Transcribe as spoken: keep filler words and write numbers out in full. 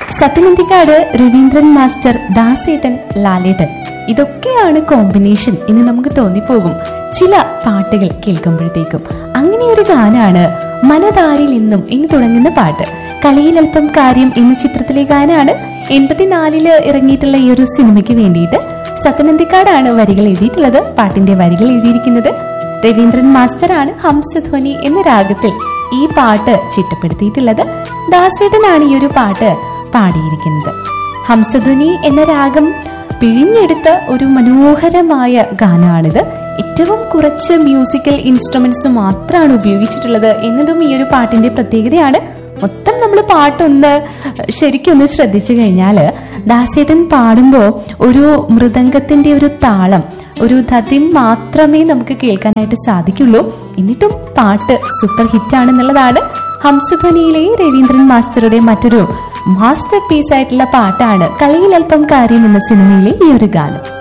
Sathyan Anthikad, Raveendran master, ദാസേട്ടൻ, ലാലേട്ടൻ, ഇതൊക്കെയാണ് combination എന്ന് നമുക്ക് തോന്നിപ്പോകും ചില പാട്ടുകൾ കേൾക്കുമ്പോഴത്തേക്കും. അങ്ങനെ ഒരു ഗാനാണ് മനതാരിൽ നിന്നും എന്ന് തുടങ്ങുന്ന പാട്ട്. കളിയിൽ അല്പം കാര്യം എന്ന ചിത്രത്തിലെ ഗാനാണ്. എൺപത്തിനാലില് ഇറങ്ങിയിട്ടുള്ള ഈ ഒരു സിനിമയ്ക്ക് വേണ്ടിയിട്ട് സത്യനന്ദിക്കാടാണ് വരികൾ എഴുതിയിട്ടുള്ളത്. പാട്ടിന്റെ വരികൾ എഴുതിയിരിക്കുന്നത് രവീന്ദ്രൻ മാസ്റ്ററാണ്. ഹംസധ്വനി എന്ന രാഗത്തിൽ ഈ പാട്ട് ചിട്ടപ്പെടുത്തിയിട്ടുള്ളത്. ദാസേട്ടനാണ് ഈ ഒരു പാട്ട് പാടിയിരിക്കുന്നത്. ഹംസധ്വനി എന്ന രാഗം പിഴിഞ്ഞെടുത്ത ഒരു മനോഹരമായ ഗാനമാണിത്. ഏറ്റവും കുറച്ച് മ്യൂസിക്കൽ ഇൻസ്ട്രുമെന്റ്സ് മാത്രമാണ് ഉപയോഗിച്ചിട്ടുള്ളത് എന്നതും ഈ ഒരു പാട്ടിന്റെ പ്രത്യേകതയാണ്. മൊത്തം നമ്മൾ പാട്ടൊന്ന് ശരിക്കൊന്ന് ശ്രദ്ധിച്ചു കഴിഞ്ഞാൽ ദാസേട്ടൻ പാടുമ്പോൾ ഒരു മൃദംഗത്തിന്റെ ഒരു താളം, ഒരു ധതിം മാത്രമേ നമുക്ക് കേൾക്കാനായിട്ട് സാധിക്കുള്ളൂ. എന്നിട്ടും പാട്ട് സൂപ്പർ ഹിറ്റാണെന്നുള്ളതാണ്. ഹംസധ്വനിയിലെ രവീന്ദ്രൻ മാസ്റ്ററുടെ മറ്റൊരു മാസ്റ്റർ പീസ് ആയിട്ടുള്ള പാട്ടാണ് കളിയിൽ അല്പം കാര്യം എന്ന സിനിമയിലെ ഈ ഒരു ഗാനം.